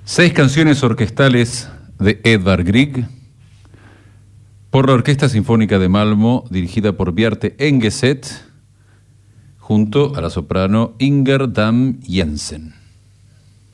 6 canciones orquestales de Edvard Grieg por la Orquesta Sinfónica de Malmö, dirigida por Bjarte Engeset, junto a la soprano Inger Dam Jensen.